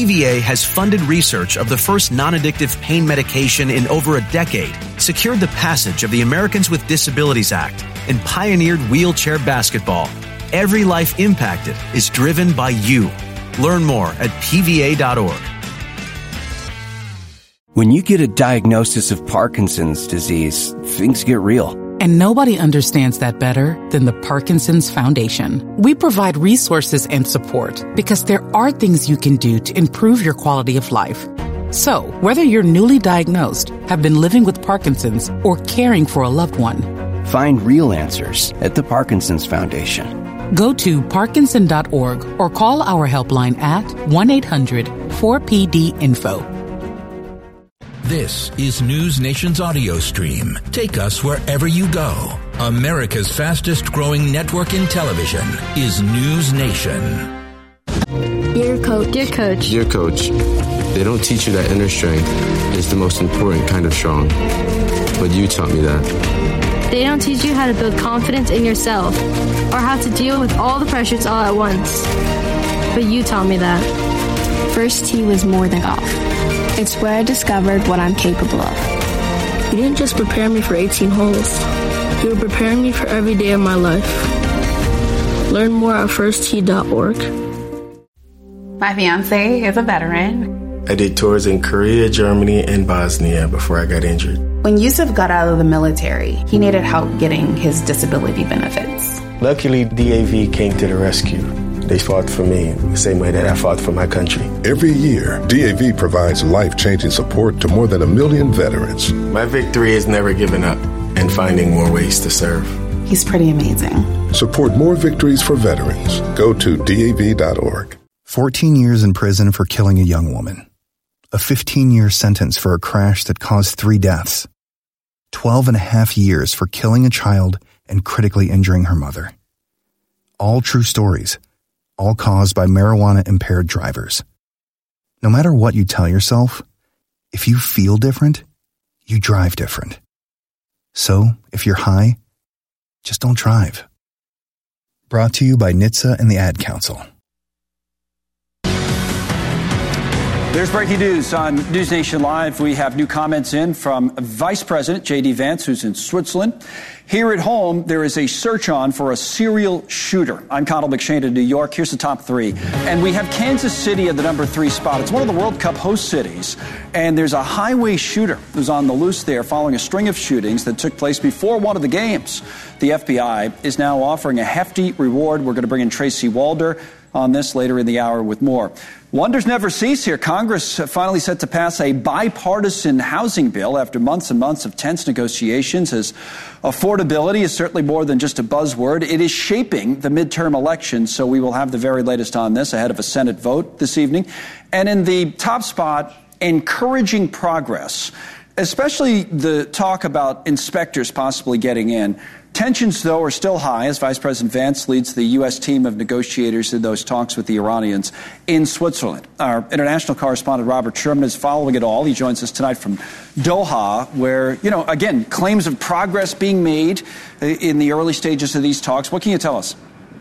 PVA has funded research of the first non-addictive pain medication in over a decade, secured the passage of the Americans with Disabilities Act, and pioneered wheelchair basketball. Every life impacted is driven by you. Learn more at pva.org. When you get a diagnosis of Parkinson's disease, things get real. And nobody understands that better than the Parkinson's Foundation. We provide resources and support because there are things you can do to improve your quality of life. So, whether you're newly diagnosed, have been living with Parkinson's, or caring for a loved one, find real answers at the Parkinson's Foundation. Go to parkinson.org or call our helpline at 1-800-4PD-INFO. This is News Nation's audio stream. Take us wherever you go. America's fastest growing network in television is News Nation. Dear Coach. Dear Coach. Dear Coach, they don't teach you that inner strength is the most important kind of strong. But you taught me that. They don't teach you how to build confidence in yourself or how to deal with all the pressures all at once. But you taught me that. First tee was more than golf. It's where I discovered what I'm capable of. You didn't just prepare me for 18 holes. You were preparing me for every day of my life. Learn more at firsttee.org. My fiance is a veteran. I did tours in Korea, Germany, and Bosnia before I got injured. When Yusuf got out of the military, he needed help getting his disability benefits. Luckily, DAV came to the rescue. They fought for me the same way that I fought for my country. Every year, DAV provides life-changing support to more than 1 million veterans. My victory is never giving up and finding more ways to serve. He's pretty amazing. Support more victories for veterans. Go to DAV.org. 14 years in prison for killing a young woman. A 15-year sentence for a crash that caused 3 deaths. 12 and a half years for killing a child and critically injuring her mother. All true stories. All caused by marijuana-impaired drivers. No matter what you tell yourself, if you feel different, you drive different. So, if you're high, just don't drive. Brought to you by NHTSA and the Ad Council. There's breaking news on News Nation Live. We have new comments in from Vice President J.D. Vance, who's in Switzerland. Here at home, there is a search on for a serial shooter. I'm Connell McShane in New York. Here's the top 3. And we have Kansas City at the number 3 spot. It's one of the World Cup host cities. And there's a highway shooter who's on the loose there following a string of shootings that took place before one of the games. The FBI is now offering a hefty reward. We're going to bring in Tracy Walder on this later in the hour with more. Wonders never cease here. Congress finally set to pass a bipartisan housing bill after months and months of tense negotiations, as affordability is certainly more than just a buzzword. It is shaping the midterm elections, so we will have the very latest on this ahead of a Senate vote this evening. And in the top spot, encouraging progress, especially the talk about inspectors possibly getting in. Tensions, though, are still high as Vice President Vance leads the U.S. team of negotiators in those talks with the Iranians in Switzerland. Our international correspondent, Robert Sherman, is following it all. He joins us tonight from Doha, where, again, claims of progress being made in the early stages of these talks. What can you tell us?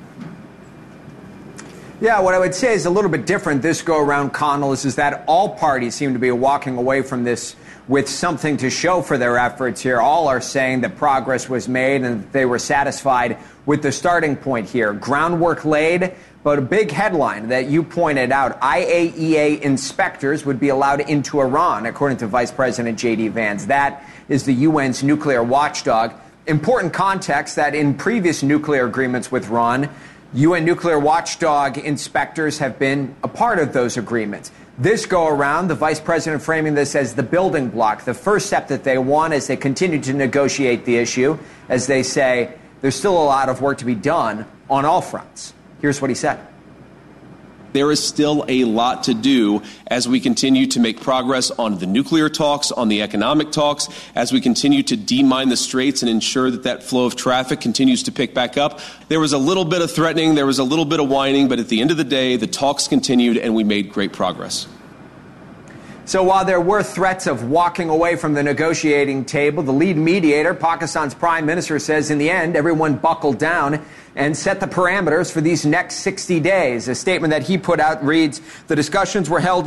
Yeah, what I would say is a little bit different this go-around, Connell, is that all parties seem to be walking away from this with something to show for their efforts here. All are saying that progress was made and that they were satisfied with the starting point here. Groundwork laid, but a big headline that you pointed out, IAEA inspectors would be allowed into Iran, according to Vice President J.D. Vance. That is the UN's nuclear watchdog. Important context that in previous nuclear agreements with Iran, UN nuclear watchdog inspectors have been a part of those agreements. This go around, the vice president framing this as the building block, the first step that they want as they continue to negotiate the issue. As they say, there's still a lot of work to be done on all fronts. Here's what he said. There is still a lot to do as we continue to make progress on the nuclear talks, on the economic talks, as we continue to demine the straits and ensure that that flow of traffic continues to pick back up. There was a little bit of threatening, there was a little bit of whining, but at the end of the day, the talks continued and we made great progress. So while there were threats of walking away from the negotiating table, the lead mediator, Pakistan's prime minister, says in the end, everyone buckled down and set the parameters for these next 60 days. A statement that he put out reads, the discussions were held